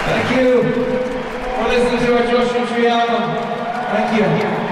Thank you for listening to our Joshua Tree album. Thank you.